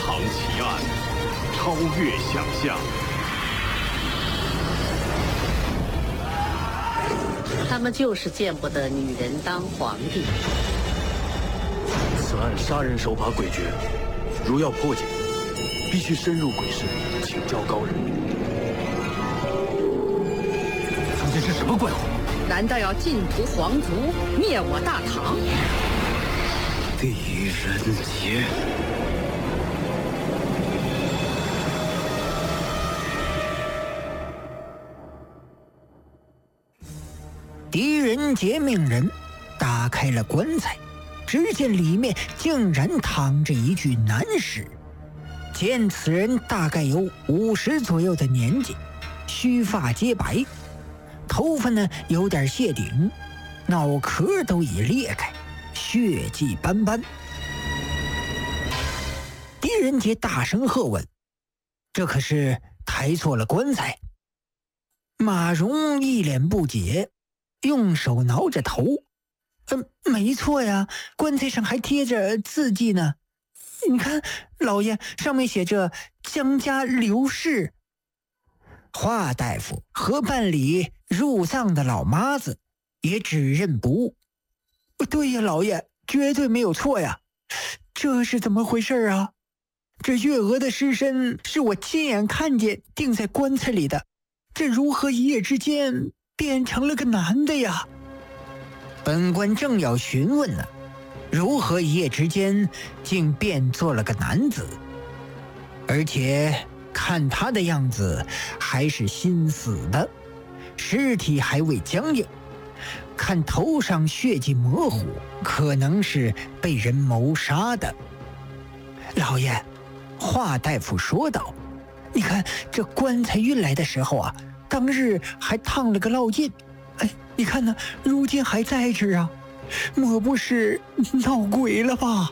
堂奇案，超越想象。 他们就是见不得女人当皇帝。 此案杀人手法诡谲，如要破解，必须深入鬼市，请教高人。 究竟是什么怪物？ 难道要尽屠皇族，灭我大唐？ 狄仁杰， 狄仁杰命人打开了棺材，只见里面竟然躺着一具男尸。见此人大概有50左右的年纪，须发皆白，头发呢有点谢顶，脑壳都已裂开，血迹斑斑。狄仁杰大声喝问：“这可是抬错了棺材？”马蓉一脸不解，用手挠着头：“没错呀，棺材上还贴着字迹呢。你看，老爷，上面写着江家刘氏。”华大夫和办理入葬的老妈子也指认不误：“对呀，老爷，绝对没有错呀。这是怎么回事啊？这月娥的尸身是我亲眼看见钉在棺材里的，这如何一夜之间变成了个男的呀？”本官正要询问呢，如何一夜之间竟变做了个男子？而且看他的样子还是新死的，尸体还未僵硬，看头上血迹模糊，可能是被人谋杀的。老爷，华大夫说道：“你看这棺材运来的时候啊，当日还烫了个烙印，你看呢，如今还在这啊，莫不是闹鬼了吧？”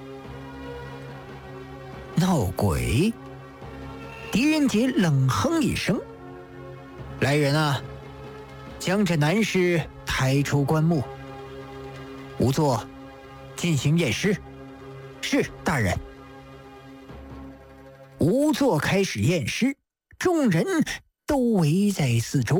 闹鬼？狄仁杰冷哼一声：“来人啊，将这男尸抬出棺木。仵作，进行验尸。”“是，大人。”仵作开始验尸，众人都围在四周。